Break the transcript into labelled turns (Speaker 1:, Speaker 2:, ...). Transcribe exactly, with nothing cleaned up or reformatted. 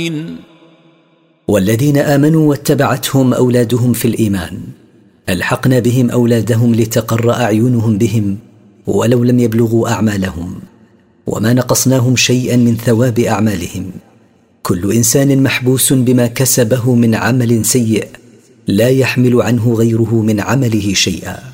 Speaker 1: والذين آمنوا واتبعتهم أولادهم في الإيمان ألحقنا بهم أولادهم لتقر أعينهم بهم ولو لم يبلغوا أعمالهم، وما نقصناهم شيئا من ثواب أعمالهم. كل إنسان محبوس بما كسبه من عمل سيء لا يحمل عنه غيره من عمله شيئا.